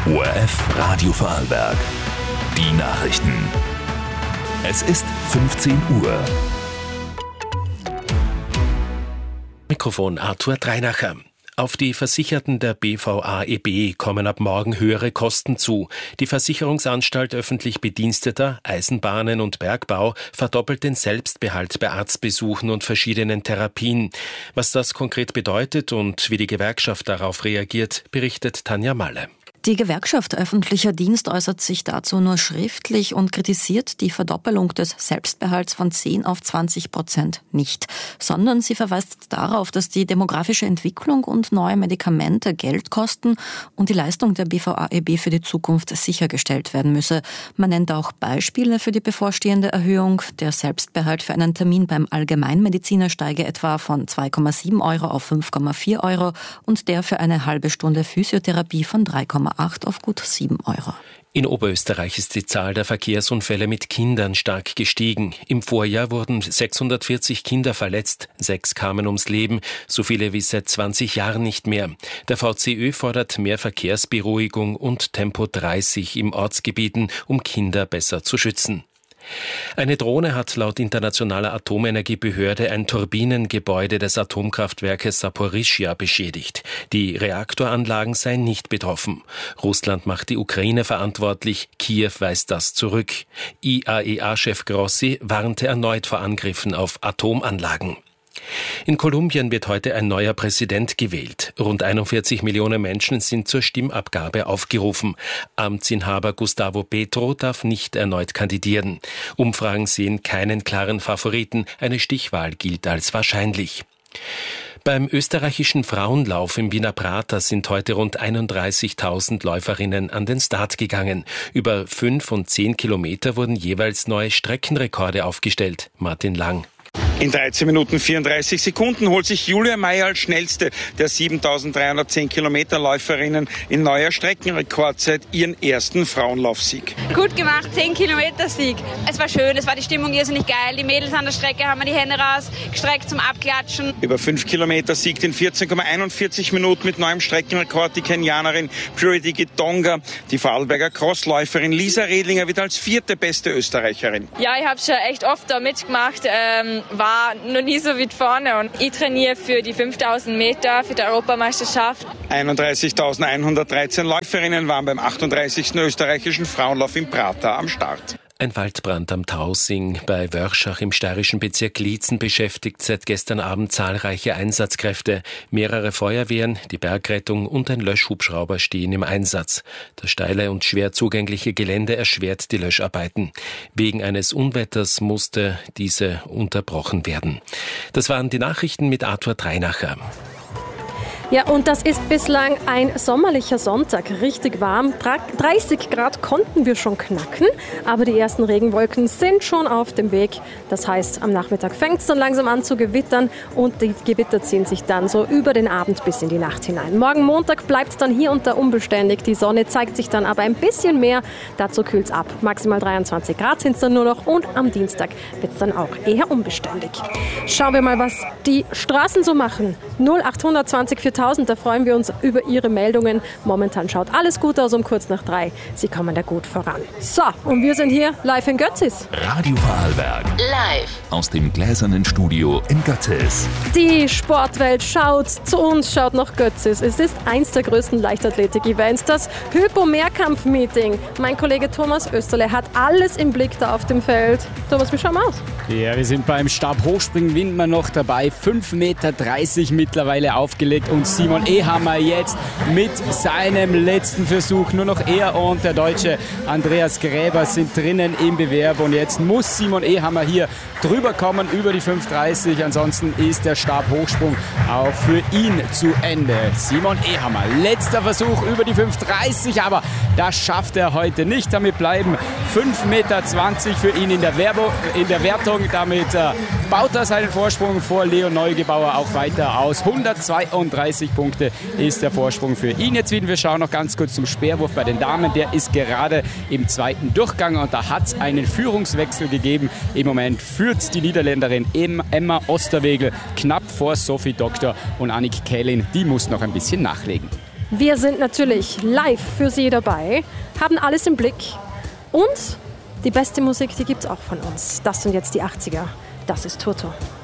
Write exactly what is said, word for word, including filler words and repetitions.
O R F Radio Vorarlberg. Die Nachrichten. Es ist fünfzehn Uhr. Mikrofon Arthur Dreinacher. Auf die Versicherten der B V A E B kommen ab morgen höhere Kosten zu. Die Versicherungsanstalt öffentlich Bediensteter, Eisenbahnen und Bergbau verdoppelt den Selbstbehalt bei Arztbesuchen und verschiedenen Therapien. Was das konkret bedeutet und wie die Gewerkschaft darauf reagiert, berichtet Tanja Malle. Die Gewerkschaft Öffentlicher Dienst äußert sich dazu nur schriftlich und kritisiert die Verdoppelung des Selbstbehalts von zehn auf zwanzig Prozent nicht, sondern sie verweist darauf, dass die demografische Entwicklung und neue Medikamente Geld kosten und die Leistung der B V A E B für die Zukunft sichergestellt werden müsse. Man nennt auch Beispiele für die bevorstehende Erhöhung. Der Selbstbehalt für einen Termin beim Allgemeinmediziner steige etwa von zwei Komma sieben Euro auf fünf Komma vier Euro und der für eine halbe Stunde Physiotherapie von drei Komma acht auf gut sieben Euro. In Oberösterreich ist die Zahl der Verkehrsunfälle mit Kindern stark gestiegen. Im Vorjahr wurden sechshundertvierzig Kinder verletzt, sechs kamen ums Leben, so viele wie seit zwanzig Jahren nicht mehr. Der V C Ö fordert mehr Verkehrsberuhigung und Tempo dreißig im Ortsgebieten, um Kinder besser zu schützen. Eine Drohne hat laut internationaler Atomenergiebehörde ein Turbinengebäude des Atomkraftwerkes Saporischschja beschädigt. Die Reaktoranlagen seien nicht betroffen. Russland macht die Ukraine verantwortlich, Kiew weist das zurück. I A E A-Chef Grossi warnte erneut vor Angriffen auf Atomanlagen. In Kolumbien wird heute ein neuer Präsident gewählt. Rund einundvierzig Millionen Menschen sind zur Stimmabgabe aufgerufen. Amtsinhaber Gustavo Petro darf nicht erneut kandidieren. Umfragen sehen keinen klaren Favoriten. Eine Stichwahl gilt als wahrscheinlich. Beim österreichischen Frauenlauf im Wiener Prater sind heute rund einunddreißigtausend Läuferinnen an den Start gegangen. Über fünf und zehn Kilometer wurden jeweils neue Streckenrekorde aufgestellt. Martin Lang. In dreizehn Minuten vierunddreißig Sekunden holt sich Julia Meyer als schnellste der siebentausenddreihundertzehn Kilometer Läuferinnen in neuer Streckenrekordzeit ihren ersten Frauenlaufsieg. Gut gemacht, zehn Kilometer Sieg. Es war schön, es war die Stimmung irrsinnig geil. Die Mädels an der Strecke haben die Hände rausgestreckt zum Abklatschen. Über fünf Kilometer siegt in vierzehn Komma einundvierzig Minuten mit neuem Streckenrekord die Kenianerin Purity Gitonga. Die Vorarlberger Crossläuferin Lisa Redlinger wird als vierte beste Österreicherin. Ja, ich habe schon echt oft da mitgemacht. Ähm war noch nie so weit vorne und ich trainiere für die fünftausend Meter für die Europameisterschaft. einunddreißigtausendeinhundertdreizehn Läuferinnen waren beim achtunddreißigsten österreichischen Frauenlauf im Prater am Start. Ein Waldbrand am Tausing bei Wörschach im steirischen Bezirk Liezen beschäftigt seit gestern Abend zahlreiche Einsatzkräfte. Mehrere Feuerwehren, die Bergrettung und ein Löschhubschrauber stehen im Einsatz. Das steile und schwer zugängliche Gelände erschwert die Löscharbeiten. Wegen eines Unwetters musste diese unterbrochen werden. Das waren die Nachrichten mit Arthur Dreinacher. Ja, und das ist bislang ein sommerlicher Sonntag. Richtig warm. dreißig Grad konnten wir schon knacken, aber die ersten Regenwolken sind schon auf dem Weg. Das heißt, am Nachmittag fängt es dann langsam an zu gewittern und die Gewitter ziehen sich dann so über den Abend bis in die Nacht hinein. Morgen Montag bleibt es dann hier und da unbeständig. Die Sonne zeigt sich dann aber ein bisschen mehr. Dazu kühlt es ab. Maximal dreiundzwanzig Grad sind es dann nur noch und am Dienstag wird es dann auch eher unbeständig. Schauen wir mal, was die Straßen so machen. null acht zwanzig viertausend, da freuen wir uns über Ihre Meldungen. Momentan schaut alles gut aus um kurz nach drei. Sie kommen da gut voran. So, und wir sind hier live in Götzis. Radio Vorarlberg. Live. Aus dem gläsernen Studio in Götzis. Die Sportwelt schaut zu uns, schaut nach Götzis. Es ist eins der größten Leichtathletik-Events, das Hypo-Mehrkampf-Meeting. Mein Kollege Thomas Österle hat alles im Blick da auf dem Feld. Thomas, wie schauen wir aus? Ja, wir sind beim Stabhochspringen Windmer noch dabei. fünf Meter dreißig mittlerweile aufgelegt und Simon Ehammer jetzt mit seinem letzten Versuch. Nur noch er und der Deutsche Andreas Gräber sind drinnen im Bewerb und jetzt muss Simon Ehammer hier drüber kommen über die fünf dreißig. Ansonsten ist der Stabhochsprung auch für ihn zu Ende. Simon Ehammer, letzter Versuch über die fünf dreißig, aber das schafft er heute nicht. Damit bleiben fünf Meter zwanzig für ihn in der, Werbo, in der Wertung. Damit äh, baut er seinen Vorsprung vor Leon Neugebauer auch weiter aus. hundertzweiunddreißig Punkte ist der Vorsprung für ihn. Jetzt werden wir schauen noch ganz kurz zum Speerwurf bei den Damen. Der ist gerade im zweiten Durchgang und da hat es einen Führungswechsel gegeben. Im Moment führt die Niederländerin Emma Osterwegel knapp vor Sophie Doktor und Annick Kählin. Die muss noch ein bisschen nachlegen. Wir sind natürlich live für Sie dabei, haben alles im Blick und die beste Musik, die gibt's auch von uns. Das sind jetzt die achtziger. Das ist Toto.